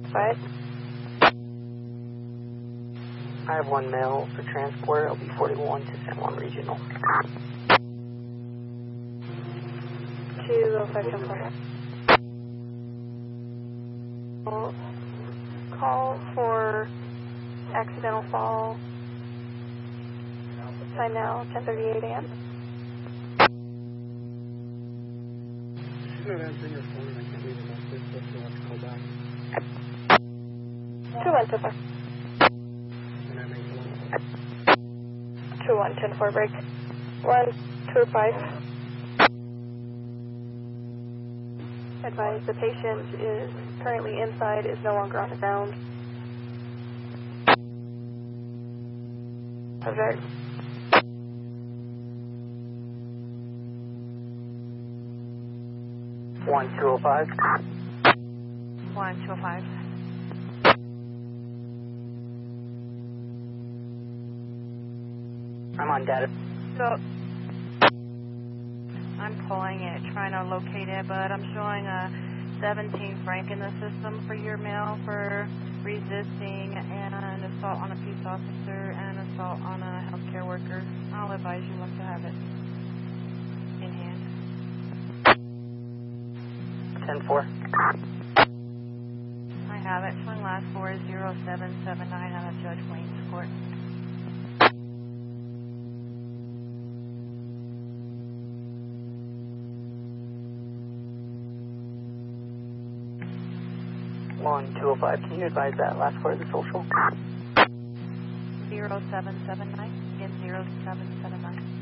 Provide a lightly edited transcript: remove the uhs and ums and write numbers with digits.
5. I have one male for transport. It'll be 41 to San Juan Regional. 205 Call for accidental fall. Time now, 10:38 a.m. She's not answering her phone. I can't leave a message, so she'll have to call back. 2125. 2110-4 break. 125. Advise the patient is currently inside, is no longer on the ground. Alert. One 205. 1205. I'm on data. So, I'm pulling it, trying to locate it, but I'm showing a 17 franc in the system for your mail for resisting and assault on a peace officer and assault on a healthcare worker. I'll advise you once I have it in hand. 10-4. I have it. Showing last 4 is 0779 out of Judge Wayne's court. One 205. Can you advise that last part of the social? 0779 and 0779.